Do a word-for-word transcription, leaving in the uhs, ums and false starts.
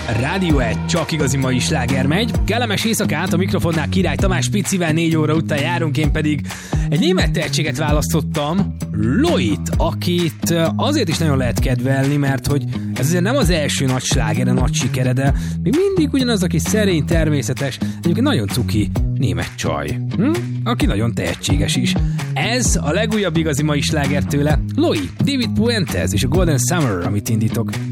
Rádió egy, csak igazi mai sláger megy. Kellemes éjszakát, a mikrofonnál Király Tamás Picivel, négy óra után járunk, én pedig egy német tehetséget választottam, Loit, akit azért is nagyon lehet kedvelni, mert hogy ez azért nem az első nagy slágere, nagy sikere, de még mindig ugyanaz, aki szerény, természetes, egyébként nagyon cuki német csaj, hm? Aki nagyon tehetséges is. Ez a legújabb igazi mai sláger tőle, Loi, David Puentes és a Golden Summer, amit indítok.